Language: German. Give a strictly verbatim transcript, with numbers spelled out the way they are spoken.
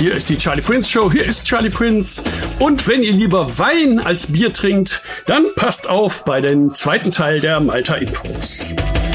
Hier ist die Charlie Prince Show, hier ist Charlie Prince. Und wenn ihr lieber Wein als Bier trinkt, dann passt auf bei dem zweiten Teil der Malta Infos.